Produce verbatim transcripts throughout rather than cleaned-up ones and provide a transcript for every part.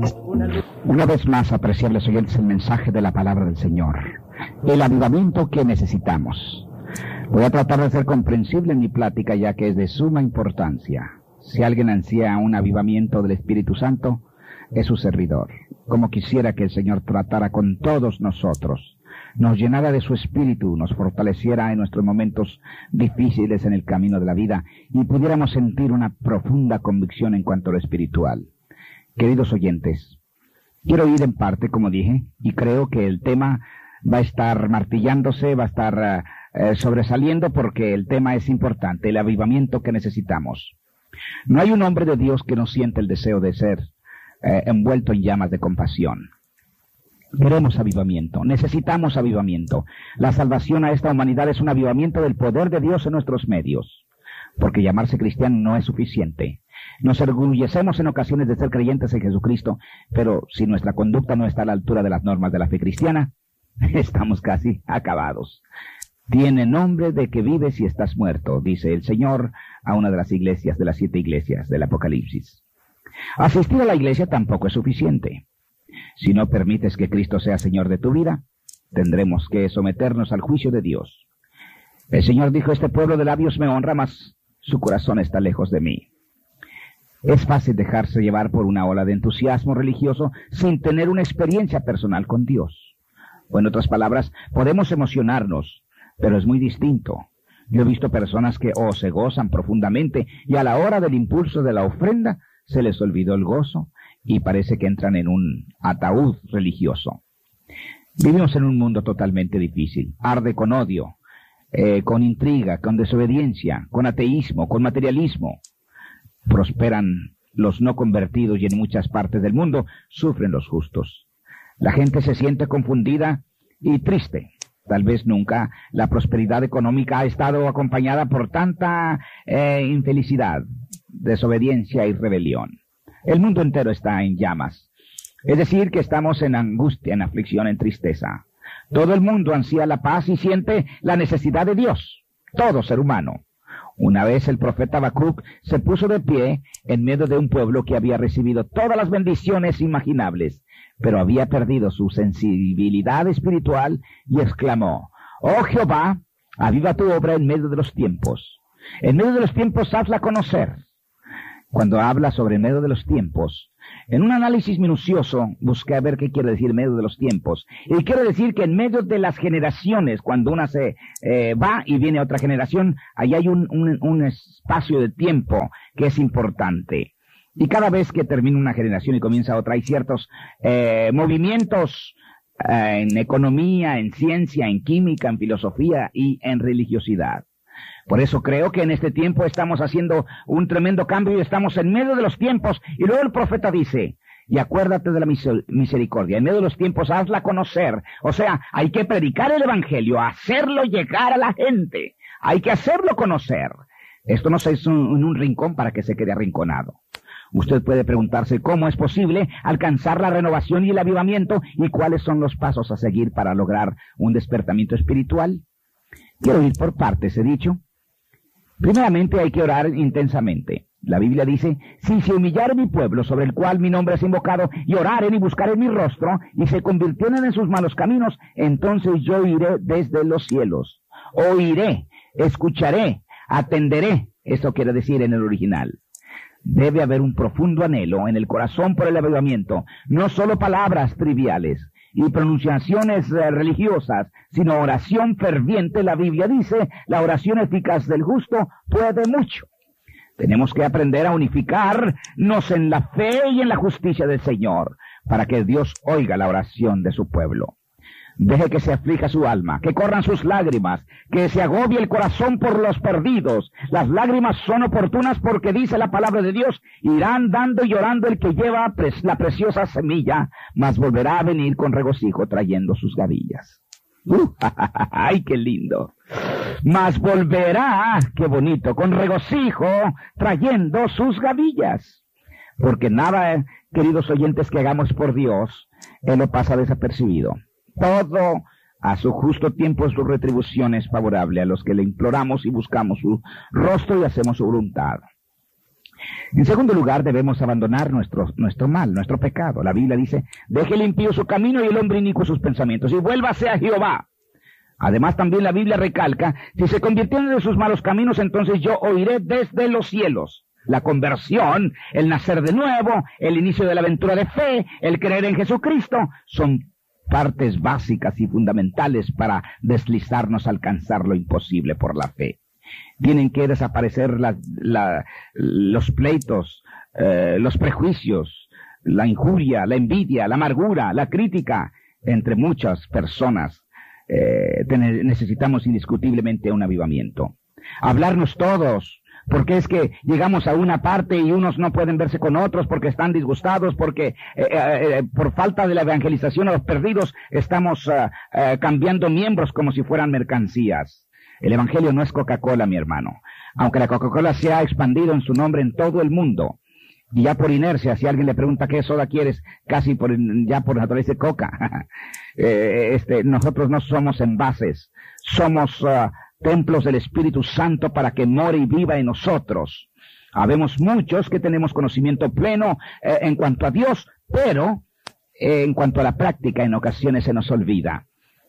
Una vez más, apreciables oyentes, el mensaje de la palabra del Señor. El avivamiento que necesitamos. Voy a tratar de ser comprensible en mi plática, ya que es de suma importancia. Si alguien ansía un avivamiento del Espíritu Santo, es su servidor. Como quisiera que el Señor tratara con todos nosotros, nos llenara de su Espíritu, nos fortaleciera en nuestros momentos difíciles en el camino de la vida y pudiéramos sentir una profunda convicción en cuanto a lo espiritual. Queridos oyentes, quiero ir en parte, como dije, y creo que el tema va a estar martillándose, va a estar uh, sobresaliendo porque el tema es importante, el avivamiento que necesitamos. No hay un hombre de Dios que no siente el deseo de ser eh, envuelto en llamas de compasión. Queremos avivamiento, necesitamos avivamiento. La salvación a esta humanidad es un avivamiento del poder de Dios en nuestros medios, porque llamarse cristiano no es suficiente. Nos orgullecemos en ocasiones de ser creyentes en Jesucristo, pero si nuestra conducta no está a la altura de las normas de la fe cristiana, estamos casi acabados. Tiene nombre de que vives y estás muerto, dice el Señor a una de las iglesias, de las siete iglesias del Apocalipsis. Asistir a la iglesia tampoco es suficiente. Si no permites que Cristo sea Señor de tu vida, tendremos que someternos al juicio de Dios. El Señor dijo, este pueblo de labios me honra, mas su corazón está lejos de mí. Es fácil dejarse llevar por una ola de entusiasmo religioso sin tener una experiencia personal con Dios. O en otras palabras, podemos emocionarnos, pero es muy distinto. Yo he visto personas que oh, se gozan profundamente y a la hora del impulso de la ofrenda se les olvidó el gozo y parece que entran en un ataúd religioso. Vivimos en un mundo totalmente difícil. Arde con odio, eh, con intriga, con desobediencia, con ateísmo, con materialismo. Prosperan los no convertidos y en muchas partes del mundo sufren los justos. La gente se siente confundida y triste. Tal vez nunca la prosperidad económica ha estado acompañada por tanta eh, infelicidad, desobediencia y rebelión. El mundo entero está en llamas. Es decir, que estamos en angustia, en aflicción, en tristeza. Todo el mundo ansía la paz y siente la necesidad de Dios. Todo ser humano. Una vez el profeta Habacuc se puso de pie en medio de un pueblo que había recibido todas las bendiciones imaginables, pero había perdido su sensibilidad espiritual y exclamó, «Oh Jehová, aviva tu obra en medio de los tiempos. En medio de los tiempos hazla conocer». Cuando habla sobre en medio de los tiempos, en un análisis minucioso busqué a ver qué quiere decir en medio de los tiempos. Y quiere decir que en medio de las generaciones, cuando una se eh, va y viene otra generación, ahí hay un, un, un espacio de tiempo que es importante. Y cada vez que termina una generación y comienza otra, hay ciertos eh, movimientos eh, en economía, en ciencia, en química, en filosofía y en religiosidad. Por eso creo que en este tiempo estamos haciendo un tremendo cambio y estamos en medio de los tiempos. Y luego el profeta dice, y acuérdate de la misericordia, en medio de los tiempos hazla conocer. O sea, hay que predicar el evangelio, hacerlo llegar a la gente. Hay que hacerlo conocer. Esto no se hizo en un rincón para que se quede arrinconado. Usted puede preguntarse cómo es posible alcanzar la renovación y el avivamiento y cuáles son los pasos a seguir para lograr un despertamiento espiritual. Quiero ir por partes, he dicho. Primeramente hay que orar intensamente. La Biblia dice, si se humillare mi pueblo sobre el cual mi nombre es invocado, y oraren y buscaren mi rostro, y se convirtieren en sus malos caminos, entonces yo iré desde los cielos. Oiré, escucharé, atenderé. Eso quiere decir en el original. Debe haber un profundo anhelo en el corazón por el avivamiento, no solo palabras triviales y pronunciaciones eh, religiosas, sino oración ferviente. La Biblia dice, la oración eficaz del justo puede mucho. Tenemos que aprender a unificarnos en la fe y en la justicia del Señor, para que Dios oiga la oración de su pueblo. Deje que se aflija su alma, que corran sus lágrimas, que se agobie el corazón por los perdidos. Las lágrimas son oportunas porque dice la palabra de Dios, irán dando y llorando el que lleva pres- la preciosa semilla, mas volverá a venir con regocijo trayendo sus gavillas. Uh, ¡Ay, qué lindo! Mas volverá, qué bonito, con regocijo trayendo sus gavillas. Porque nada, queridos oyentes, que hagamos por Dios, Él lo pasa desapercibido. Todo a su justo tiempo su retribución es favorable a los que le imploramos y buscamos su rostro y hacemos su voluntad. En segundo lugar, debemos abandonar nuestro, nuestro mal, nuestro pecado. La Biblia dice, deje el impío su camino y el hombre inicuo sus pensamientos, y vuélvase a Jehová. Además, también la Biblia recalca, si se convirtieron de sus malos caminos, entonces yo oiré desde los cielos. La conversión, el nacer de nuevo, el inicio de la aventura de fe, el creer en Jesucristo, son partes básicas y fundamentales para deslizarnos a alcanzar lo imposible por la fe. Tienen que desaparecer la, la, los pleitos, eh, los prejuicios, la injuria, la envidia, la amargura, la crítica, entre muchas personas. Eh, necesitamos indiscutiblemente un avivamiento. Hablarnos todos, porque es que llegamos a una parte y unos no pueden verse con otros porque están disgustados, porque eh, eh, por falta de la evangelización a los perdidos estamos uh, uh, cambiando miembros como si fueran mercancías. El Evangelio no es Coca-Cola, mi hermano, aunque la Coca-Cola se ha expandido en su nombre en todo el mundo. Y ya por inercia, si alguien le pregunta qué soda quieres, casi por, ya por naturaleza dice Coca. eh, este, nosotros no somos envases, somos uh, templos del Espíritu Santo para que more y viva en nosotros. Habemos muchos que tenemos conocimiento pleno eh, en cuanto a Dios, pero eh, en cuanto a la práctica en ocasiones se nos olvida.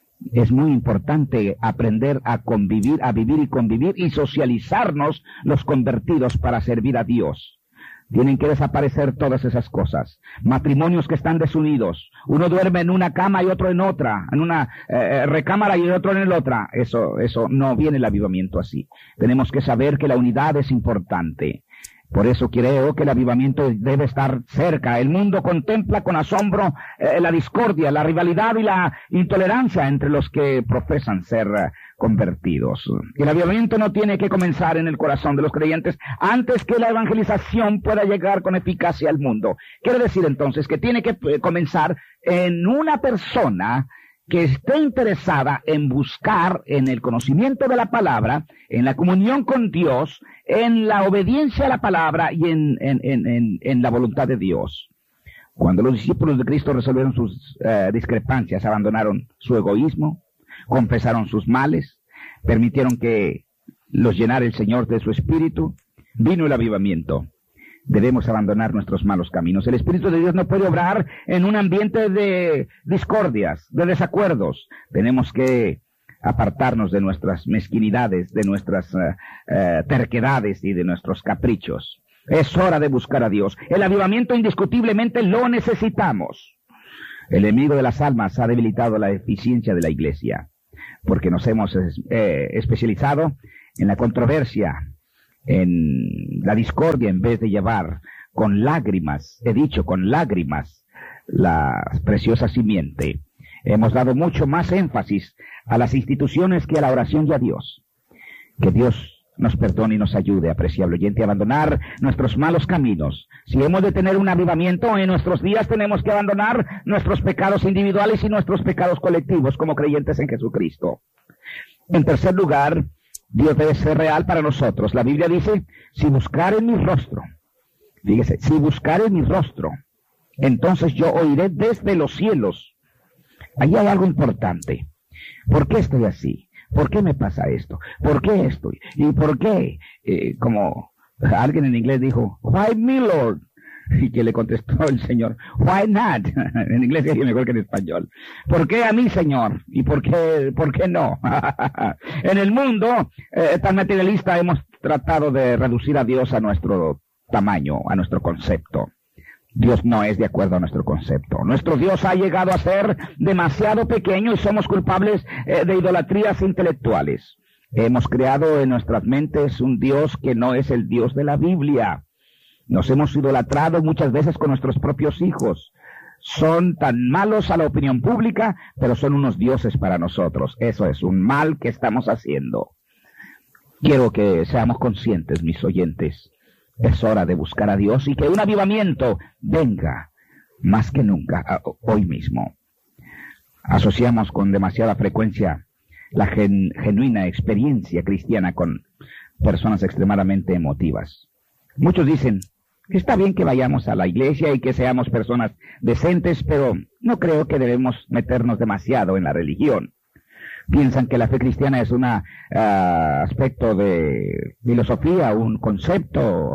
Es muy importante aprender a convivir, a vivir y convivir y socializarnos los convertidos para servir a Dios. Tienen que desaparecer todas esas cosas. Matrimonios que están desunidos. Uno duerme en una cama y otro en otra, en una eh, recámara y otro en la otra. Eso, eso no viene el avivamiento así. Tenemos que saber que la unidad es importante. Por eso creo que el avivamiento debe estar cerca. El mundo contempla con asombro eh, la discordia, la rivalidad y la intolerancia entre los que profesan ser eh, convertidos. El avivamiento no tiene que comenzar en el corazón de los creyentes antes que la evangelización pueda llegar con eficacia al mundo. Quiere decir entonces que tiene que eh, comenzar en una persona que esté interesada en buscar en el conocimiento de la palabra, en la comunión con Dios, en la obediencia a la palabra y en, en, en, en, en la voluntad de Dios. Cuando los discípulos de Cristo resolvieron sus uh, discrepancias, abandonaron su egoísmo, confesaron sus males, permitieron que los llenara el Señor de su Espíritu, vino el avivamiento. Debemos abandonar nuestros malos caminos. El Espíritu de Dios no puede obrar en un ambiente de discordias, de desacuerdos. Tenemos que apartarnos de nuestras mezquinidades, de nuestras uh, uh, terquedades y de nuestros caprichos. Es hora de buscar a Dios. El avivamiento indiscutiblemente lo necesitamos. El enemigo de las almas ha debilitado la eficiencia de la iglesia, porque nos hemos eh, especializado en la controversia, en la discordia, en vez de llevar con lágrimas, he dicho con lágrimas, la preciosa simiente. Hemos dado mucho más énfasis a las instituciones que a la oración y a Dios. Que Dios nos perdone y nos ayude, apreciable oyente, a abandonar nuestros malos caminos. Si hemos de tener un avivamiento en nuestros días, tenemos que abandonar nuestros pecados individuales y nuestros pecados colectivos como creyentes en Jesucristo. En tercer lugar, Dios debe ser real para nosotros. La Biblia dice, si buscaren mi rostro, fíjese, si buscaren mi rostro, entonces yo oiré desde los cielos. Ahí hay algo importante. ¿Por qué estoy así? ¿Por qué me pasa esto? ¿Por qué estoy? ¿Y por qué? Eh, como alguien en inglés dijo, why me, Lord? Y que le contestó el Señor, why not? En inglés es mejor que en español. ¿Por qué a mí, Señor? ¿Y por qué, por qué no? En el mundo eh, tan materialista hemos tratado de reducir a Dios a nuestro tamaño, a nuestro concepto. Dios no es de acuerdo a nuestro concepto. Nuestro Dios ha llegado a ser demasiado pequeño y somos culpables eh, de idolatrías intelectuales. Hemos creado en nuestras mentes un Dios que no es el Dios de la Biblia. Nos hemos idolatrado muchas veces con nuestros propios hijos. Son tan malos a la opinión pública, pero son unos dioses para nosotros. Eso es un mal que estamos haciendo. Quiero que seamos conscientes, mis oyentes. Es hora de buscar a Dios y que un avivamiento venga más que nunca, hoy mismo. Asociamos con demasiada frecuencia la gen, genuina experiencia cristiana con personas extremadamente emotivas. Muchos dicen, está bien que vayamos a la iglesia y que seamos personas decentes, pero no creo que debemos meternos demasiado en la religión. Piensan que la fe cristiana es un uh, aspecto de filosofía, un concepto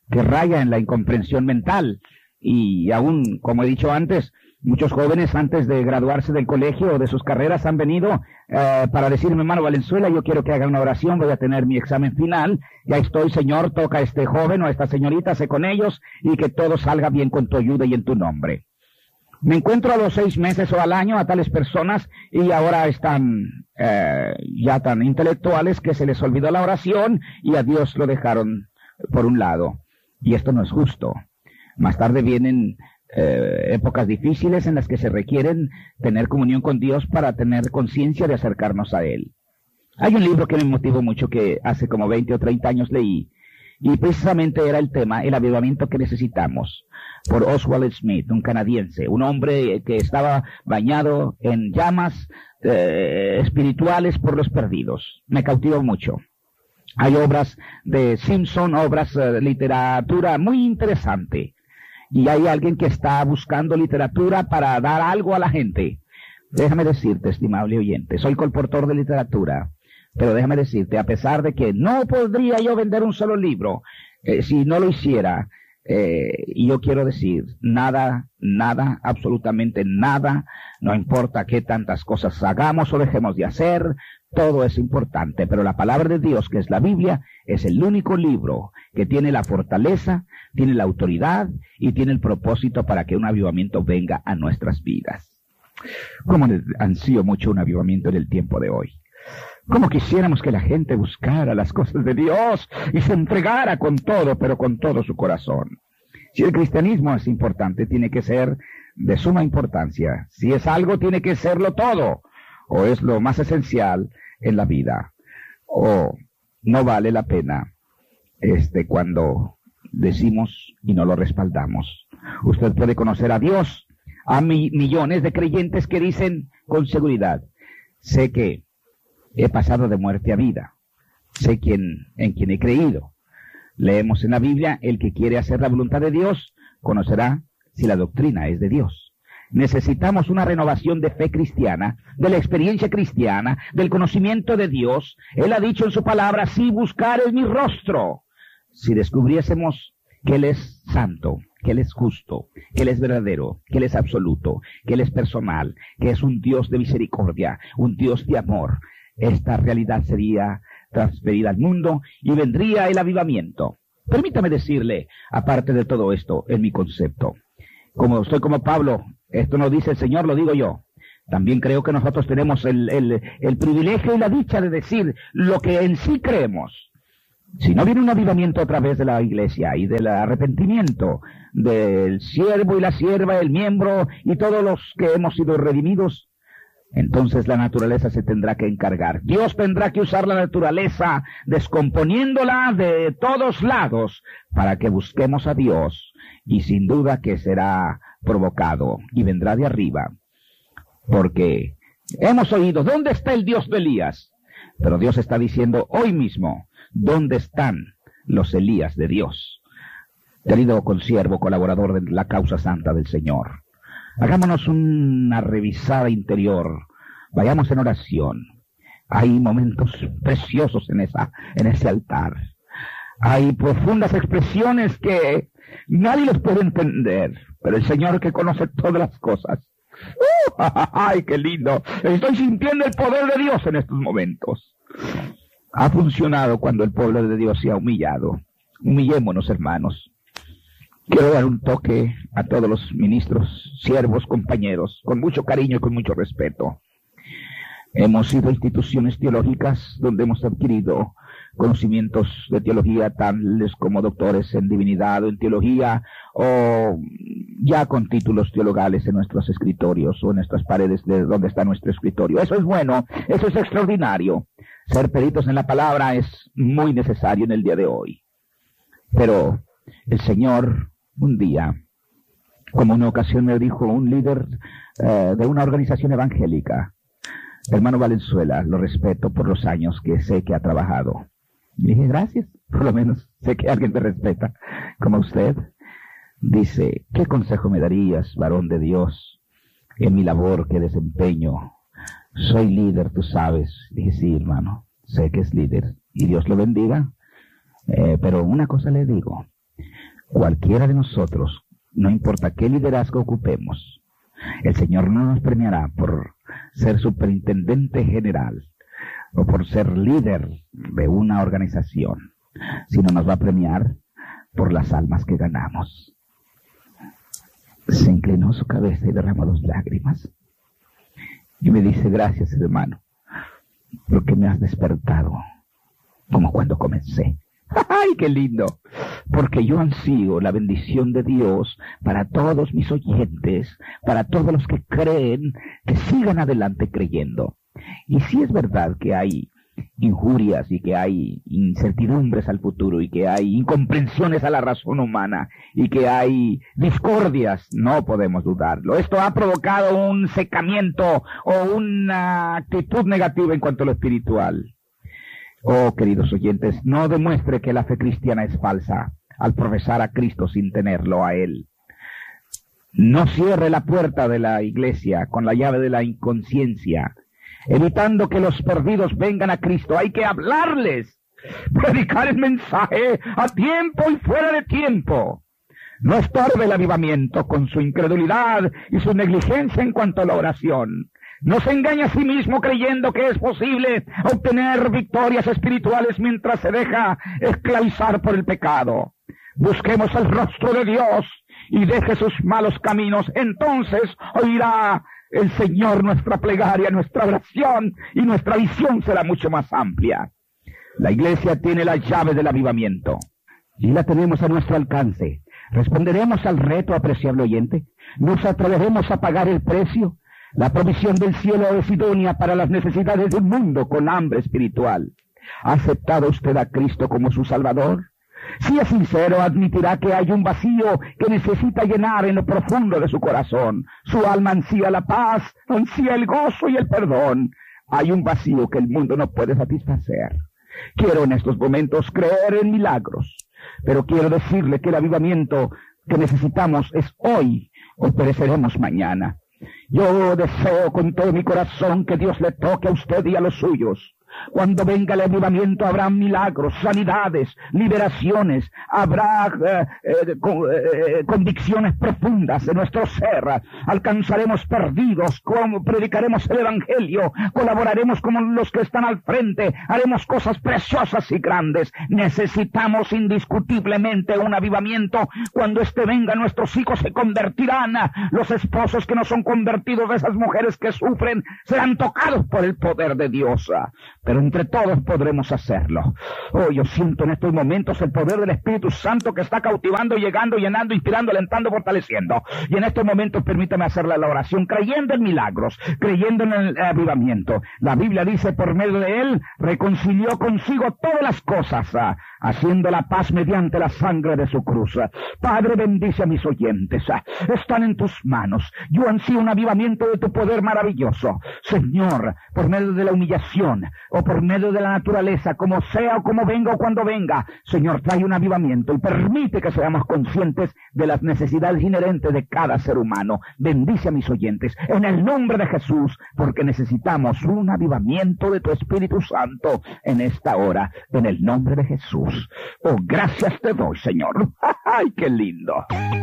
que raya en la incomprensión mental. Y aún, como he dicho antes, muchos jóvenes antes de graduarse del colegio o de sus carreras han venido eh, para decirme, hermano Valenzuela, yo quiero que haga una oración, voy a tener mi examen final, ya estoy, Señor, toca a este joven o a esta señorita, sé con ellos, y que todo salga bien con tu ayuda y en tu nombre. Me encuentro a los seis meses o al año a tales personas y ahora están eh, ya tan intelectuales que se les olvidó la oración y a Dios lo dejaron por un lado. Y esto no es justo. Más tarde vienen eh, épocas difíciles en las que se requieren tener comunión con Dios para tener conciencia de acercarnos a Él. Hay un libro que me motivó mucho que hace como veinte o treinta años leí, y precisamente era el tema, el avivamiento que necesitamos, por Oswald Smith, un canadiense, un hombre que estaba bañado en llamas eh, espirituales por los perdidos. Me cautivó mucho. Hay obras de Simpson, obras de eh, literatura muy interesante. Y hay alguien que está buscando literatura para dar algo a la gente. Déjame decirte, estimable oyente, soy colportor de literatura, pero déjame decirte, a pesar de que no podría yo vender un solo libro, eh, si no lo hiciera, eh, y yo quiero decir, nada, nada, absolutamente nada, no importa qué tantas cosas hagamos o dejemos de hacer, todo es importante, pero la palabra de Dios, que es la Biblia, es el único libro que tiene la fortaleza, tiene la autoridad y tiene el propósito para que un avivamiento venga a nuestras vidas. ¿Cómo ansío mucho un avivamiento en el tiempo de hoy? ¿Cómo quisiéramos que la gente buscara las cosas de Dios y se entregara con todo, pero con todo su corazón? Si el cristianismo es importante, tiene que ser de suma importancia. Si es algo, tiene que serlo todo, o es lo más esencial en la vida, o no vale la pena este cuando decimos y no lo respaldamos. Usted puede conocer a Dios, a mi, millones de creyentes que dicen con seguridad, sé que he pasado de muerte a vida, sé quién, en quién he creído. Leemos en la Biblia, el que quiere hacer la voluntad de Dios, conocerá si la doctrina es de Dios. Necesitamos una renovación de fe cristiana, de la experiencia cristiana, del conocimiento de Dios. Él ha dicho en su palabra, si buscares mi rostro, si descubriésemos que Él es santo, que Él es justo, que Él es verdadero, que Él es absoluto, que Él es personal, que es un Dios de misericordia, un Dios de amor, esta realidad sería transferida al mundo y vendría el avivamiento. Permítame decirle, aparte de todo esto, en mi concepto, como estoy como Pablo, esto no dice el Señor, lo digo yo. También creo que nosotros tenemos el, el, el privilegio y la dicha de decir lo que en sí creemos. Si no viene un avivamiento a través de la iglesia y del arrepentimiento del siervo y la sierva, el miembro y todos los que hemos sido redimidos, entonces la naturaleza se tendrá que encargar. Dios tendrá que usar la naturaleza descomponiéndola de todos lados para que busquemos a Dios, y sin duda que será provocado y vendrá de arriba, porque hemos oído, ¿dónde está el Dios de Elías? Pero Dios está diciendo hoy mismo, ¿dónde están los Elías de Dios? Querido consiervo, colaborador de la causa santa del Señor, hagámonos una revisada interior, vayamos en oración. Hay momentos preciosos en esa, en ese altar. Hay profundas expresiones que nadie los puede entender, pero el Señor que conoce todas las cosas. ¡Uh! ¡Ay, qué lindo! Estoy sintiendo el poder de Dios en estos momentos. Ha funcionado cuando el pueblo de Dios se ha humillado. Humillémonos, hermanos. Quiero dar un toque a todos los ministros, siervos, compañeros, con mucho cariño y con mucho respeto. Hemos sido instituciones teológicas donde hemos adquirido conocimientos de teología tales como doctores en divinidad o en teología, o ya con títulos teologales en nuestros escritorios o en nuestras paredes de donde está nuestro escritorio. Eso es bueno, eso es extraordinario. Ser peritos en la palabra es muy necesario en el día de hoy. Pero el Señor, un día, como una ocasión me dijo un líder eh, de una organización evangélica, hermano Valenzuela, lo respeto por los años que sé que ha trabajado. Y dije, gracias, por lo menos sé que alguien me respeta como usted. Dice, ¿qué consejo me darías, varón de Dios, en mi labor que desempeño? Soy líder, tú sabes. Dije, sí, hermano, sé que es líder, y Dios lo bendiga. Eh, pero una cosa le digo, Cualquiera de nosotros, no importa qué liderazgo ocupemos, el Señor no nos premiará por ser superintendente general o por ser líder de una organización, sino nos va a premiar por las almas que ganamos. Se inclinó su cabeza y derramó dos lágrimas. Y me dice: gracias, hermano, porque me has despertado como cuando comencé. ¡Ay, qué lindo! Porque yo ansío la bendición de Dios para todos mis oyentes, para todos los que creen, que sigan adelante creyendo. Y si es verdad que hay injurias y que hay incertidumbres al futuro y que hay incomprensiones a la razón humana y que hay discordias, no podemos dudarlo. Esto ha provocado un secamiento o una actitud negativa en cuanto a lo espiritual. Oh, queridos oyentes, no demuestre que la fe cristiana es falsa al profesar a Cristo sin tenerlo a Él. No cierre la puerta de la iglesia con la llave de la inconsciencia, evitando que los perdidos vengan a Cristo. Hay que hablarles, predicar el mensaje a tiempo y fuera de tiempo. No estorbe el avivamiento con su incredulidad y su negligencia en cuanto a la oración. No se engaña a sí mismo creyendo que es posible obtener victorias espirituales mientras se deja esclavizar por el pecado. Busquemos el rostro de Dios y deje sus malos caminos. Entonces oirá el Señor nuestra plegaria, nuestra oración, y nuestra visión será mucho más amplia. La iglesia tiene la llave del avivamiento y la tenemos a nuestro alcance. ¿Responderemos al reto, apreciable oyente? ¿Nos atreveremos a pagar el precio? La provisión del cielo es idónea para las necesidades de un mundo con hambre espiritual. ¿Ha aceptado usted a Cristo como su Salvador? Si es sincero, admitirá que hay un vacío que necesita llenar en lo profundo de su corazón. Su alma ansía la paz, ansía el gozo y el perdón. Hay un vacío que el mundo no puede satisfacer. Quiero en estos momentos creer en milagros, pero quiero decirle que el avivamiento que necesitamos es hoy o pereceremos mañana. Yo deseo con todo mi corazón que Dios le toque a usted y a los suyos. Cuando venga el avivamiento habrá milagros, sanidades, liberaciones, habrá eh, eh, con, eh, convicciones profundas de nuestro ser. Alcanzaremos perdidos, como predicaremos el evangelio, colaboraremos con los que están al frente, haremos cosas preciosas y grandes. Necesitamos indiscutiblemente un avivamiento. Cuando este venga, nuestros hijos se convertirán. Los esposos que no son convertidos, de esas mujeres que sufren, serán tocados por el poder de Dios. Pero entre todos podremos hacerlo. Oh, yo siento en estos momentos el poder del Espíritu Santo que está cautivando, llegando, llenando, inspirando, alentando, fortaleciendo. Y en estos momentos permítame hacerle la oración, creyendo en milagros, creyendo en el avivamiento. La Biblia dice, por medio de él, reconcilió consigo todas las cosas, haciendo la paz mediante la sangre de su cruz. Padre, bendice a mis oyentes. Están en tus manos. Yo ansío un avivamiento de tu poder maravilloso. Señor, por medio de la humillación, o por medio de la naturaleza, como sea o como venga o cuando venga, Señor, trae un avivamiento y permite que seamos conscientes de las necesidades inherentes de cada ser humano. Bendice a mis oyentes en el nombre de Jesús, porque necesitamos un avivamiento de tu Espíritu Santo en esta hora, en el nombre de Jesús. Oh, gracias te doy, Señor. ¡Ay, qué lindo!